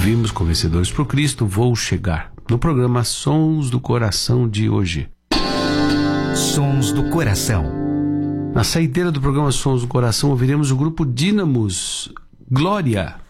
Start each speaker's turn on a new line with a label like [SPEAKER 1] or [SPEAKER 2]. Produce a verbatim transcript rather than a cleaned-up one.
[SPEAKER 1] Ouvimos com Vencedores por Cristo, Vou Chegar, no programa Sons do Coração de hoje.
[SPEAKER 2] Sons do Coração.
[SPEAKER 1] Na saideira do programa Sons do Coração, ouviremos o grupo Dínamos, Glória.